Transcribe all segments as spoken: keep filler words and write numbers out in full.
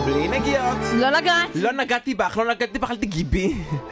בלי נגיעות. לא לגעת. לא נגעתי בך, לא נגעתי בך, אל תגיעי בי.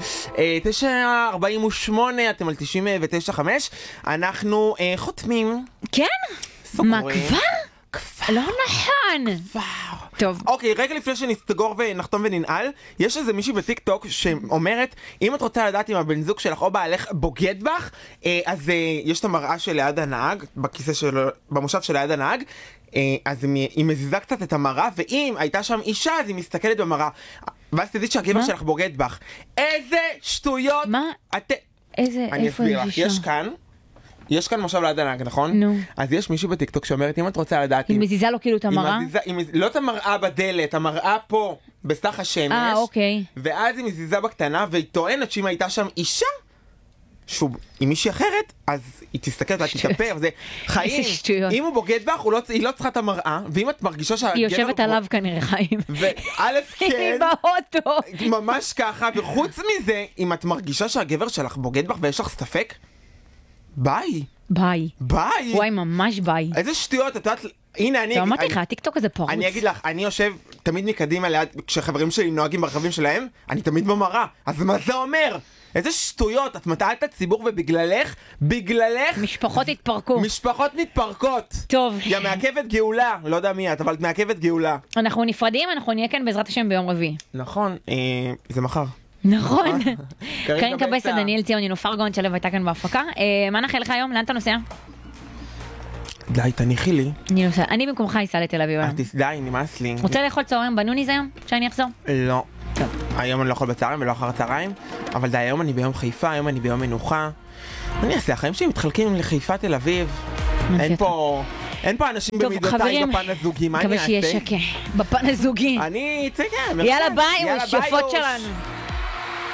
תשע ארבעים ושמונה, אתם על תשעים ותשע חמש. אנחנו אה, חותמים. כן? סוגרים. מה, כבר? כבר. לא נכון. כבר. טוב. אוקיי, רגע לפני שנסתגור ונחתום וננעל, יש איזה מישהי בטיק טוק שאומרת, אם את רוצה לדעת אם הבן זוג שלך או בעלך בוגד בך, אה, אז אה, יש את המראה שליד הנהג, בכיסא שלו, במושב שליד הנהג, אה, אז היא, היא מזיזה קצת את המראה, ואם הייתה שם אישה, אז היא מסתכלת במראה, ואז תדעי שהגבר מה? שלך בוגד בך. איזה שטויות! מה? את... איזה, אני איפה אסביר יש לך, אישה? יש כאן, יש כאן מושב ליד הנהג, נכון? נו. אז יש מישהו בטיקטוק שאומרת, אם את רוצה לדעת... היא אם- מזיזה לו כאילו את היא המראה? מזיזה, היא מז... לא את המראה בדלת, המראה פה, בסך השמש. אה, אוקיי. ואז היא מזיזה בקטנה, והיא טוענת שאם הייתה שם אישה, שוב, עם מישהי אחרת, אז היא תסתכל ואת תתאפר, זה חיים. איזה שטויות. אם הוא בוגד בך, הוא לא, היא לא צריכה את המראה, ואם את מרגישה שהגבר... היא יושבת פה- עליו כנראה, חיים. וא' היא כן, באוטו. ממש ככה, וחוץ מזה, אם את מרגישה שהגבר שלך בוגד בך ויש לך ספק, ביי. ביי. ביי. וואי, ממש ביי. איזה שטויות, את יודעת, הנה אני... טוב, אמרתי אני- לך, הטיקטוק הזה פרוץ. אני אגיד לך, אני יושב תמיד מקדימה ליד, כשחברים שלי נוהגים ברכבים שלהם, אני תמיד במראה. אז מה זה אומר? איזה שטויות, את מטעה את הציבור ובגללך, בגללך, משפחות התפרקו. משפחות מתפרקות. טוב. יא מעכבת גאולה, לא יודע מי את, אבל את מעכבת גאולה. אנחנו נפרדים, אנחנו נהיה כאן בעזרת השם ביום רביעי. נכון, אה, זה מחר. נכון. קרין קרין קבסה. קבסה, דניאל ציון, נינופר גאון שלו הייתה כאן בהפקה. אה, מה נאחל לך היום? לאן אתה נוסע? די, תניחי לי. אני נוסע. אני במקומך אסע לתל אביב היום. אה, תס- די, נמאס לי. רוצה לאכול צהריים בנוניז היום? שאני אחזור? לא. היום אני לא יכול בצהריים ולא אחר הצהריים, אבל די, היום אני ביום חיפה, היום אני ביום מנוחה. אני אעשה, החיים שלי מתחלקים לחיפה תל אביב. אין פה... אין פה אנשים טוב, במידותיי חברים, בפן הזוגי, מה אני מקווה אעשה? שיהיה שקט בפן הזוגי. אני... זה כן, יאללה מרכז. ביי, יאללה, שפות אוש. שלנו.